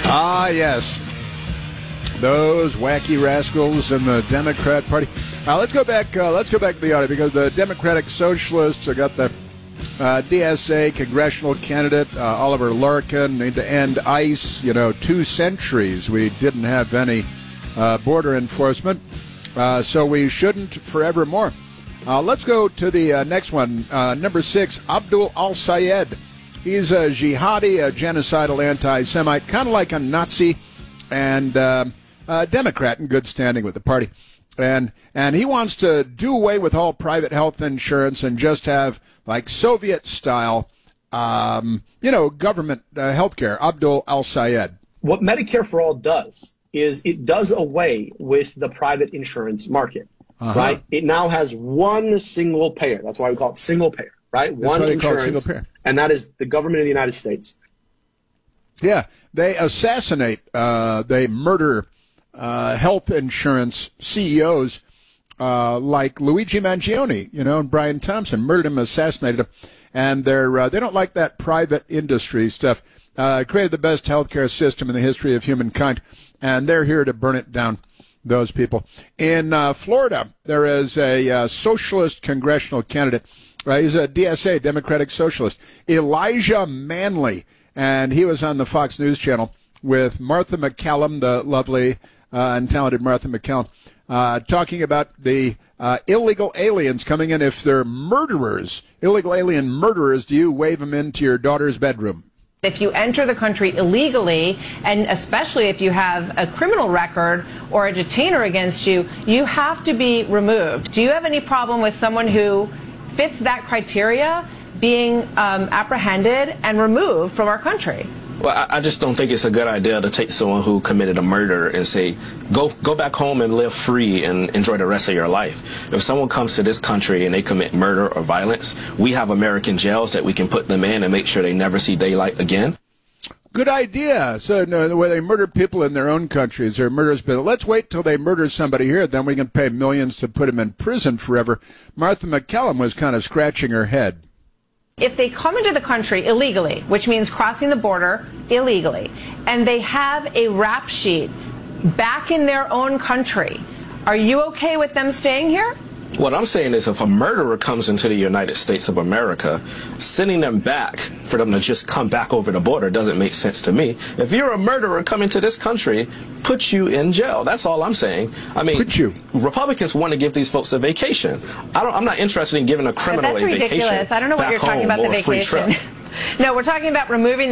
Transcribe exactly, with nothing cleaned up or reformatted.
Ah, yes. Those wacky rascals in the Democrat Party. Now let's go back. Uh, let's go back to the audio because the Democratic Socialists have got the uh, D S A congressional candidate uh, Oliver Larkin need to end ICE. You know, two centuries we didn't have any uh, border enforcement, uh, so we shouldn't forevermore. Uh, let's go to the uh, next one. Uh, number six, Abdul al-Sayed. He's a jihadi, a genocidal anti-Semite, kind of like a Nazi, and uh, a Democrat in good standing with the party. And and he wants to do away with all private health insurance and just have, like, Soviet-style, um, you know, government uh, health care. Abdul al-Sayed. What Medicare for All does is it does away with the private insurance market, uh-huh. right? It now has one single payer. That's why we call it single payer, right? That's one why they insurance, call it single payer. And that is the government of the United States. Yeah, they assassinate, uh, they murder uh, health insurance C E Os uh, like Luigi Mangione, you know, and Brian Thompson. Murdered him, assassinated him. And they're, uh, they don't like that private industry stuff. Uh, created the best healthcare system in the history of humankind, and they're here to burn it down, those people. In uh, Florida, there is a uh, socialist congressional candidate. Uh, he's a D S A, Democratic Socialist, Elijah Manley. And he was on the Fox News Channel with Martha MacCallum, the lovely uh, and talented Martha MacCallum, uh, talking about the uh, illegal aliens coming in. If they're murderers, illegal alien murderers, do you wave them into your daughter's bedroom? If you enter the country illegally, and especially if you have a criminal record or a detainer against you, you have to be removed. Do you have any problem with someone who fits that criteria being um, apprehended and removed from our country? Well, I, I just don't think it's a good idea to take someone who committed a murder and say, go go back home and live free and enjoy the rest of your life. If someone comes to this country and they commit murder or violence, we have American jails that we can put them in and make sure they never see daylight again. Good idea. So no, where they murder people in their own countries, they're murderers. But let's wait till they murder somebody here, then we can pay millions to put them in prison forever. Martha MacCallum was kind of scratching her head. If they come into the country illegally, which means crossing the border illegally, and they have a rap sheet back in their own country, are you okay with them staying here? What I'm saying is if a murderer comes into the United States of America, sending them back for them to just come back over the border doesn't make sense to me. If you're a murderer coming to this country, put you in jail. That's all I'm saying. I mean, put you. Republicans want to give these folks a vacation. I don't, I'm not interested in giving a criminal but that's a ridiculous. vacation. I don't know what you're talking about, the vacation. Free trip. No, we're talking about removing